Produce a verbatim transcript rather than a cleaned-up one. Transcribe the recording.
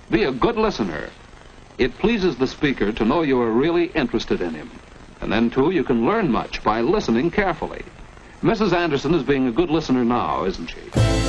Be a good listener. It pleases the speaker to know you are really interested in him. And then, too, you can learn much by listening carefully. Missus Anderson is being a good listener now, isn't she?